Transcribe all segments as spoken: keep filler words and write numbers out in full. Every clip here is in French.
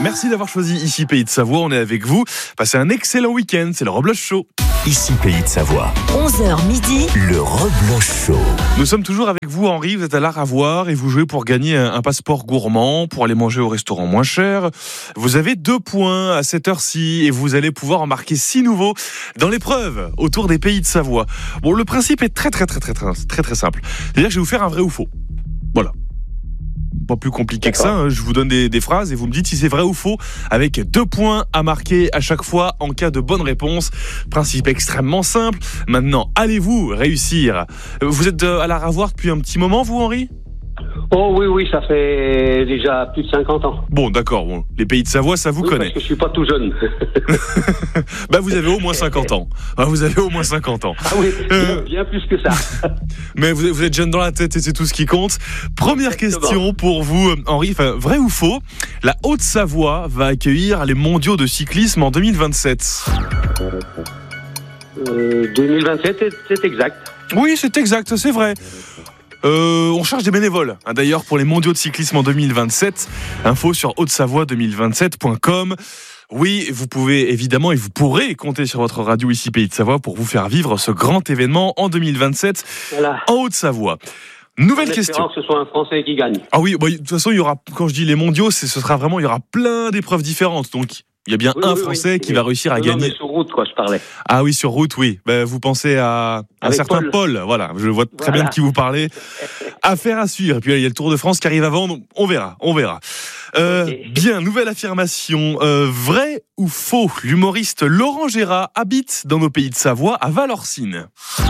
Merci d'avoir choisi Ici Pays de Savoie, on est avec vous. Passez un excellent week-end, c'est le Rebloche Show. Ici Pays de Savoie. onze heures midi. Le Rebloche Show. Nous sommes toujours avec vous, Henri, vous êtes à l'Art à voir et vous jouez pour gagner un passeport gourmand pour aller manger au restaurant moins cher. Vous avez deux points à cette heure-ci et vous allez pouvoir en marquer six nouveaux dans l'épreuve autour des Pays de Savoie. Bon, le principe est très très très très très très très simple. C'est-à-dire que je vais vous faire un vrai ou faux. Voilà. Pas plus compliqué D'accord. que ça, hein. Je vous donne des, des phrases et vous me dites si c'est vrai ou faux, avec deux points à marquer à chaque fois en cas de bonne réponse. Principe extrêmement simple. Maintenant, allez-vous réussir? Vous êtes à l'Art à voir depuis un petit moment, vous, Henri? Oh oui, oui, ça fait déjà plus de cinquante ans. Bon, d'accord, bon. Les Pays de Savoie, ça vous oui, connaît. Parce que je suis pas tout jeune. Bah, vous avez au moins cinquante ans. Bah, vous avez au moins cinquante ans. Ah oui, euh... bien plus que ça. Mais vous, vous êtes jeune dans la tête et c'est tout ce qui compte. Première Exactement. question pour vous, Henri. Enfin, vrai ou faux? La Haute-Savoie va accueillir les mondiaux de cyclisme en deux mille vingt-sept. Euh, deux mille vingt-sept, c'est, c'est exact. Oui, c'est exact, c'est vrai. Euh, on cherche des bénévoles, hein, d'ailleurs, pour les mondiaux de cyclisme en deux mille vingt-sept. Info sur haute savoie deux mille vingt-sept point com. Oui, vous pouvez évidemment et vous pourrez compter sur votre radio Ici Pays de Savoie pour vous faire vivre ce grand événement en deux mille vingt-sept voilà. en Haute-Savoie. Nouvelle en question. que ce soit un Français qui gagne. Ah oui, bah, de toute façon, il y aura, quand je dis les mondiaux, c'est, ce sera vraiment, il y aura plein d'épreuves différentes. Donc, il y a bien oui, un oui, Français oui. qui va réussir à non, gagner. Mais sur route, quoi, je parlais. Ah oui, sur route, oui. Ben, vous pensez à un certain Paul. Paul. Voilà, je vois très voilà. bien de qui vous parlez. Affaire à suivre. Et puis il y a le Tour de France qui arrive avant, donc on verra, on verra. Euh, okay. Bien, nouvelle affirmation. Euh, vrai ou faux? L'humoriste Laurent Gérard habite dans nos Pays de Savoie, à Valorcine.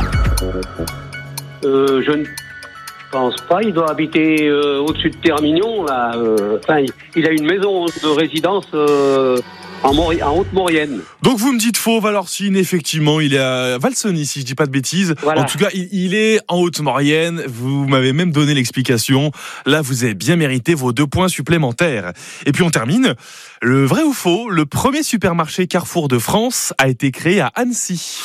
Euh, je ne pense pas. Il doit habiter euh, au-dessus de Termignon. Là. Euh, enfin, il, il a une maison de résidence. Euh, En, Mori- en Haute-Maurienne. Donc vous me dites faux, Valorcine, effectivement, il est à Valsony, si je dis pas de bêtises. Voilà. En tout cas, il, il est en Haute-Maurienne. Vous m'avez même donné l'explication. Là, vous avez bien mérité vos deux points supplémentaires. Et puis on termine. Le vrai ou faux, le premier supermarché Carrefour de France a été créé à Annecy.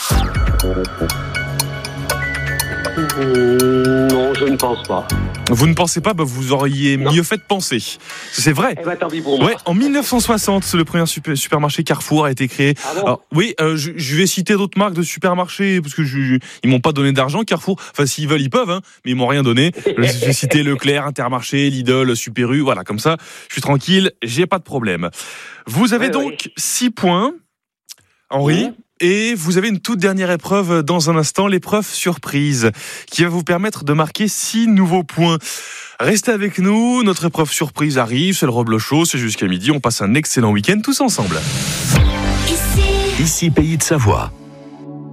Mmh, non, je ne pense pas. Vous ne pensez pas? Bah vous auriez non. mieux fait de penser. C'est vrai. Eh ben, tant pis pour moi. Ouais, en dix-neuf cent soixante, le premier super, supermarché Carrefour a été créé. Ah bon Alors, oui, euh, je, je vais citer d'autres marques de supermarchés parce que je, je, ils m'ont pas donné d'argent. Carrefour, enfin s'ils veulent ils peuvent, hein, mais ils m'ont rien donné. Je vais citer Leclerc, Intermarché, Lidl, Super U, voilà, comme ça, je suis tranquille, j'ai pas de problème. Vous avez ouais, donc six ouais. points, Henri. Mmh. Et vous avez une toute dernière épreuve dans un instant, l'épreuve surprise, qui va vous permettre de marquer six nouveaux points. Restez avec nous, notre épreuve surprise arrive, c'est le Rebloche Show, c'est jusqu'à midi, on passe un excellent week-end tous ensemble. Ici, Ici Pays de Savoie.